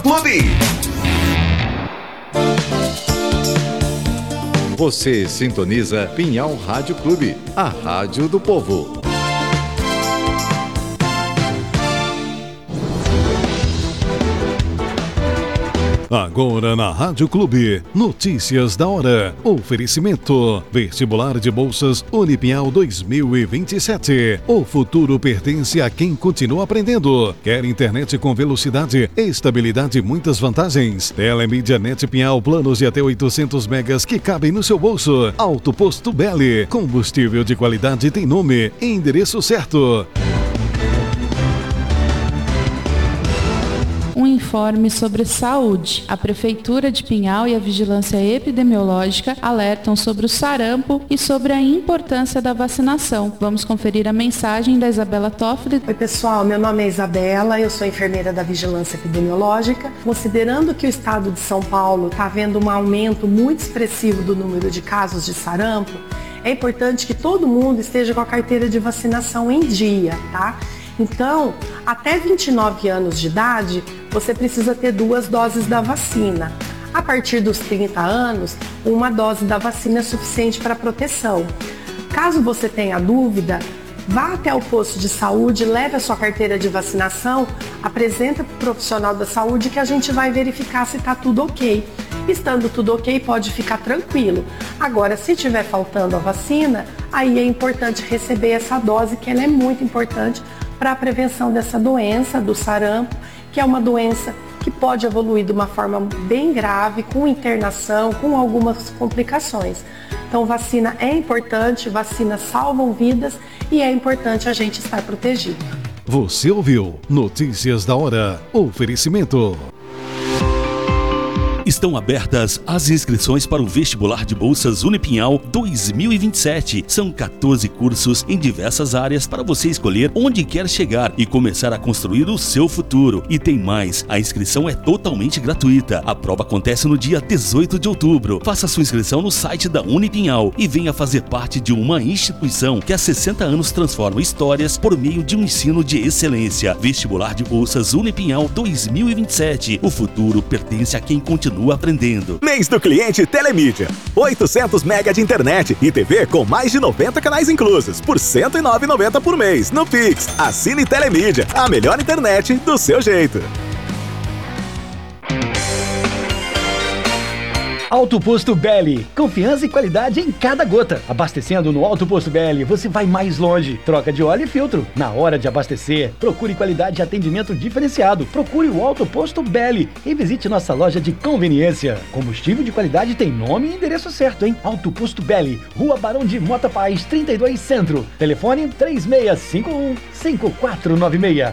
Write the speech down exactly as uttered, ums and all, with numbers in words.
Clube. Você sintoniza Pinhal Rádio Clube, a rádio do povo. Agora na Rádio Clube, notícias da hora. Oferecimento: Vestibular de Bolsas Unipinhal dois mil e vinte e sete. O futuro pertence a quem continua aprendendo. Quer internet com velocidade, estabilidade e muitas vantagens? Telemídia Net Pinhal, planos de até oitocentos megas que cabem no seu bolso. Alto Posto Belli, combustível de qualidade tem nome e endereço certo. Um informe sobre saúde. A Prefeitura de Pinhal e a Vigilância Epidemiológica alertam sobre o sarampo e sobre a importância da vacinação. Vamos conferir a mensagem da Isabela Toffoli. Oi pessoal, meu nome é Isabela, eu sou enfermeira da Vigilância Epidemiológica. Considerando que o estado de São Paulo está vendo um aumento muito expressivo do número de casos de sarampo, é importante que todo mundo esteja com a carteira de vacinação em dia, tá? Então, até vinte e nove anos de idade, você precisa ter duas doses da vacina. A partir dos trinta anos, uma dose da vacina é suficiente para proteção. Caso você tenha dúvida, vá até o posto de saúde, leve a sua carteira de vacinação, apresenta para o profissional da saúde que a gente vai verificar se está tudo ok. Estando tudo ok, pode ficar tranquilo. Agora, se estiver faltando a vacina, aí é importante receber essa dose, que ela é muito importante para a prevenção dessa doença, do sarampo, que é uma doença que pode evoluir de uma forma bem grave, com internação, com algumas complicações. Então, vacina é importante, vacinas salvam vidas e é importante a gente estar protegido. Você ouviu Notícias da Hora. Oferecimento. Estão abertas as inscrições para o Vestibular de Bolsas Unipinhal dois mil e vinte e sete. São quatorze cursos em diversas áreas para você escolher onde quer chegar e começar a construir o seu futuro. E tem mais, a inscrição é totalmente gratuita. A prova acontece no dia dezoito de outubro. Faça sua inscrição no site da Unipinhal e venha fazer parte de uma instituição que há sessenta anos transforma histórias por meio de um ensino de excelência. Vestibular de Bolsas Unipinhal dois mil e vinte e sete. O futuro pertence a quem continua aprendendo. Mês do cliente Telemídia. oitocentos mega de internet e T V com mais de noventa canais inclusos por cento e nove reais e noventa centavos por mês no Pix. Assine Telemídia, a melhor internet do seu jeito. Alto Posto Belli, confiança e qualidade em cada gota. Abastecendo no Alto Posto Belli, você vai mais longe. Troca de óleo e filtro. Na hora de abastecer, procure qualidade e atendimento diferenciado. Procure o Alto Posto Belli e visite nossa loja de conveniência. Combustível de qualidade tem nome e endereço certo, hein? Alto Posto Belli, Rua Barão de Mota Paz, trinta e dois Centro. Telefone três seis cinco um, cinco quatro nove seis.